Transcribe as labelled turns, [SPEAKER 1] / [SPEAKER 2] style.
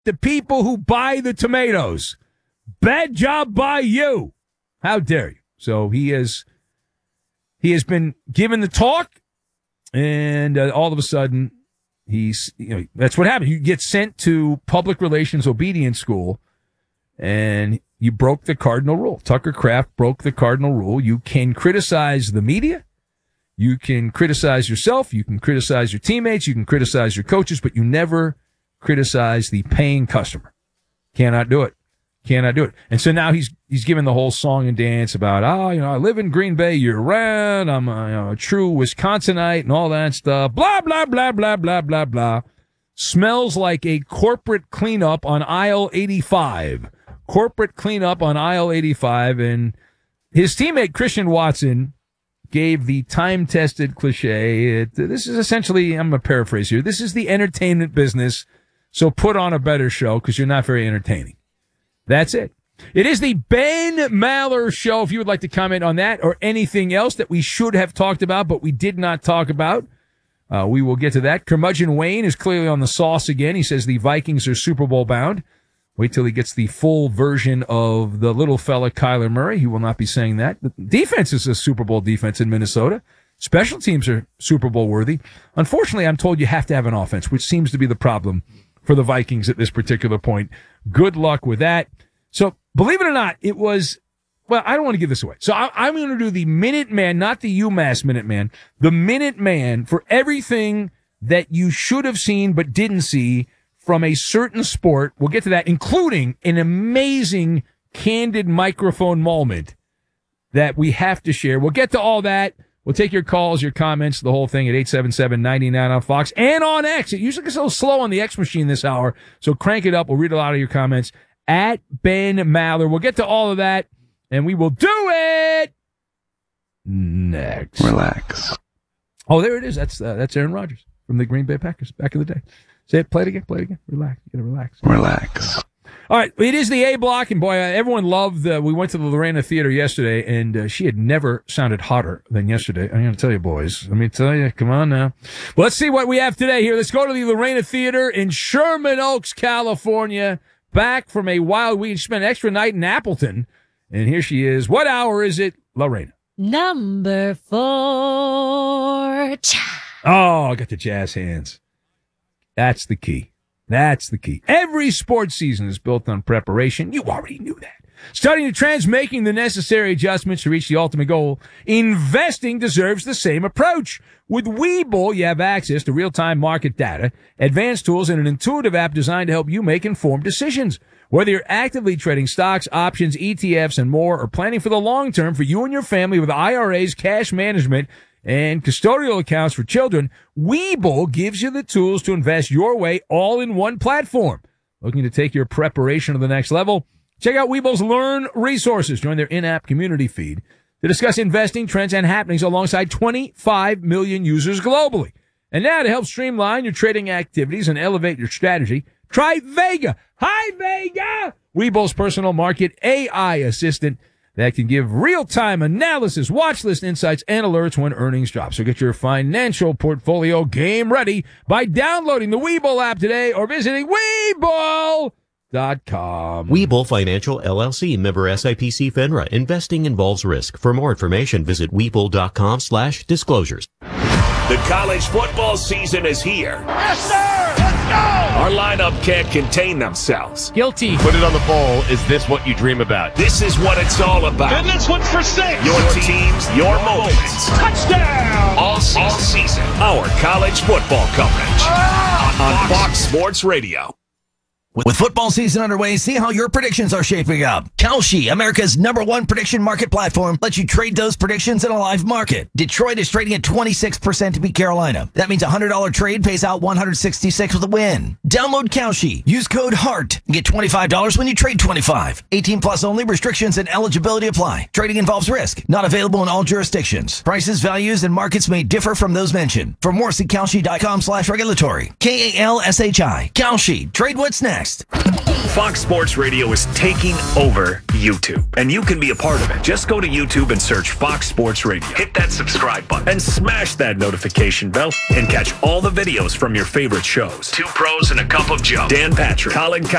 [SPEAKER 1] the people who buy the tomatoes. Bad job by you. How dare you? So he has been given the talk, and all of a sudden, that's what happened. You get sent to public relations obedience school, and you broke the cardinal rule. Tucker Kraft broke the cardinal rule. You can criticize the media. You can criticize yourself. You can criticize your teammates. You can criticize your coaches, but you never criticize the paying customer. Cannot do it. Cannot do it. And so now he's given the whole song and dance about, I live in Green Bay year round. I'm a true Wisconsinite and all that stuff. Blah, blah, blah, blah, blah, blah, blah. Smells like a corporate cleanup on aisle 85. Corporate cleanup on aisle 85. And his teammate, Christian Watson, gave the time-tested cliche. This is essentially, I'm going to paraphrase here, this is the entertainment business, so put on a better show because you're not very entertaining. That's it. It is the Ben Maller Show. If you would like to comment on that or anything else that we should have talked about but we did not talk about, we will get to that. Curmudgeon Wayne is clearly on the sauce again. He says the Vikings are Super Bowl bound. Wait till he gets the full version of the little fella Kyler Murray. He will not be saying that. The defense is a Super Bowl defense in Minnesota. Special teams are Super Bowl worthy. Unfortunately, I'm told you have to have an offense, which seems to be the problem for the Vikings at this particular point. Good luck with that. So, believe it or not, it was, well, I don't want to give this away. So I'm going to do the Minuteman, not the UMass Minuteman, the Minuteman for everything that you should have seen but didn't see from a certain sport. We'll get to that, including an amazing candid microphone moment that we have to share. We'll get to all that. We'll take your calls, your comments, the whole thing at 877-99 on Fox and on X. It usually gets a little slow on the X machine this hour, so crank it up. We'll read a lot of your comments at Ben Maller. We'll get to all of that, and we will do it next.
[SPEAKER 2] Relax.
[SPEAKER 1] Oh, there it is. That's Aaron Rodgers from the Green Bay Packers back in the day. Say it. Play it again. Play it again. Relax. You gotta relax.
[SPEAKER 2] Relax.
[SPEAKER 1] All right, it is the A block, and boy, everyone loved. We went to the Lorena Theater yesterday, and she had never sounded hotter than yesterday. I'm going to tell you, boys. Let me tell you. Come on now. Well, let's see what we have today here. Let's go to the Lorena Theater in Sherman Oaks, California. Back from a wild week. She spent an extra night in Appleton, and here she is. What hour is it, Lorena?
[SPEAKER 3] Number 4.
[SPEAKER 1] Oh, I got the jazz hands. That's the key. That's the key. Every sports season is built on preparation. You already knew that. Studying the trends, making the necessary adjustments to reach the ultimate goal. Investing deserves the same approach. With Webull, you have access to real-time market data, advanced tools, and an intuitive app designed to help you make informed decisions. Whether you're actively trading stocks, options, ETFs, and more, or planning for the long term for you and your family with IRAs, cash management, and custodial accounts for children, Webull gives you the tools to invest your way all in one platform. Looking to take your preparation to the next level? Check out Webull's Learn resources. Join their in-app community feed to discuss investing trends and happenings alongside 25 million users globally. And now to help streamline your trading activities and elevate your strategy, try Vega. Hi, Vega! Webull's personal market AI assistant that can give real-time analysis, watch list insights, and alerts when earnings drop. So get your financial portfolio game ready by downloading the Webull app today or visiting Webull.com.
[SPEAKER 4] Webull Financial LLC, member SIPC FINRA. Investing involves risk. For more information, visit Webull.com/disclosures.
[SPEAKER 5] The college football season is here.
[SPEAKER 6] Yes, sir! Let's go!
[SPEAKER 5] Our lineup can't contain themselves.
[SPEAKER 7] Guilty.
[SPEAKER 8] Put it on the poll. Is this what you dream about?
[SPEAKER 5] This is what it's all about.
[SPEAKER 6] And this one's for 6.
[SPEAKER 5] Your teams, your moments.
[SPEAKER 6] Touchdown!
[SPEAKER 5] All season. Our college football coverage on Fox Sports Radio.
[SPEAKER 9] With football season underway, see how your predictions are shaping up. Kalshi, America's #1 prediction market platform, lets you trade those predictions in a live market. Detroit is trading at 26% to beat Carolina. That means a $100 trade pays out $166 with a win. Download Kalshi. Use code HEART and get $25 when you trade 25. 18 plus only. Restrictions and eligibility apply. Trading involves risk. Not available in all jurisdictions. Prices, values, and markets may differ from those mentioned. For more, see Kalshi.com/regulatory. KALSHI. Kalshi. Trade what's next.
[SPEAKER 5] Fox Sports Radio is taking over YouTube, and you can be a part of it. Just go to YouTube and search Fox Sports Radio. Hit that subscribe button and smash that notification bell and catch all the videos from your favorite shows. Two Pros and a Cup of Joe. Dan Patrick, Colin